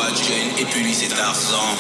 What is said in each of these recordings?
pas de gêne, et puis lui c'est Tarzan.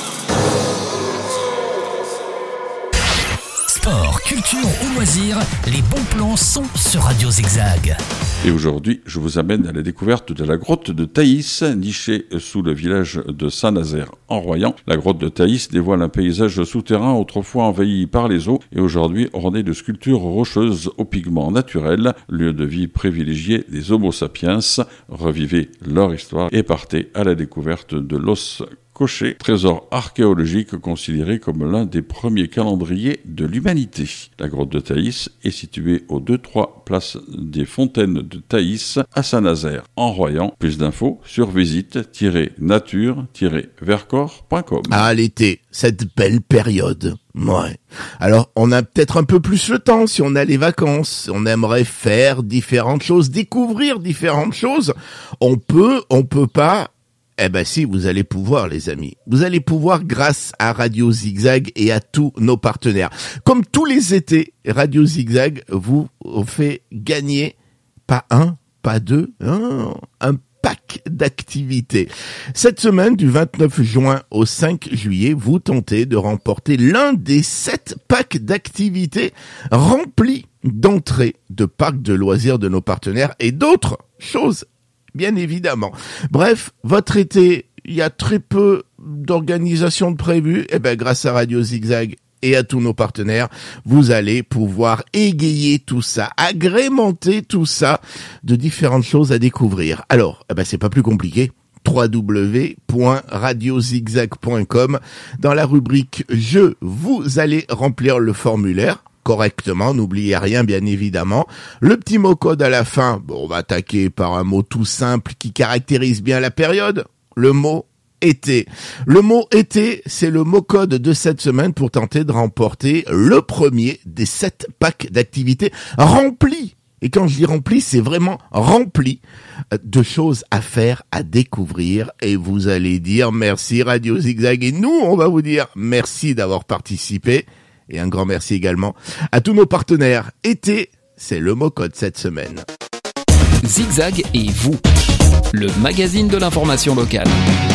Sport, culture ou loisirs, les bons plans sont sur Radio Zigzag. Et aujourd'hui, je vous amène à la découverte de la grotte de Thaïs, nichée sous le village de Saint-Nazaire en Royan. La grotte de Thaïs dévoile un paysage souterrain autrefois envahi par les eaux et aujourd'hui orné de sculptures rocheuses aux pigments naturels, lieu de vie privilégié des Homo sapiens. Revivez leur histoire et partez à la découverte de l'os Cocher, trésor archéologique considéré comme l'un des premiers calendriers de l'humanité. La grotte de Thaïs est située au 2-3 place des Fontaines de Thaïs à Saint-Nazaire, en Royan. Plus d'infos sur visite-nature-vercors.com. Ah, l'été, cette belle période. Ouais. Alors, on a peut-être un peu plus le temps si on a les vacances. On aimerait faire différentes choses, découvrir différentes choses. On peut pas. Eh ben si, vous allez pouvoir, les amis. Vous allez pouvoir grâce à Radio Zigzag et à tous nos partenaires. Comme tous les étés, Radio Zigzag vous fait gagner pas un, pas deux, un pack d'activités. Cette semaine, du 29 juin au 5 juillet, vous tentez de remporter l'un des 7 packs d'activités remplis d'entrées de parcs de loisirs de nos partenaires et d'autres choses. Bien évidemment. Bref, votre été, il y a très peu d'organisations de prévues. Eh ben, grâce à Radio Zigzag et à tous nos partenaires, vous allez pouvoir égayer tout ça, agrémenter tout ça de différentes choses à découvrir. Alors, eh ben, c'est pas plus compliqué. www.radiozigzag.com. Dans la rubrique Jeux, vous allez remplir le formulaire correctement, n'oubliez rien bien évidemment. Le petit mot code à la fin, on va attaquer par un mot tout simple qui caractérise bien la période, le mot été. Le mot été, c'est le mot code de cette semaine pour tenter de remporter le premier des 7 packs d'activités remplis. Et quand je dis rempli, c'est vraiment rempli de choses à faire, à découvrir. Et vous allez dire merci Radio Zigzag. Et nous, on va vous dire merci d'avoir participé. Et un grand merci également à tous nos partenaires. Été, c'est le mot code cette semaine. Zigzag et vous, le magazine de l'information locale.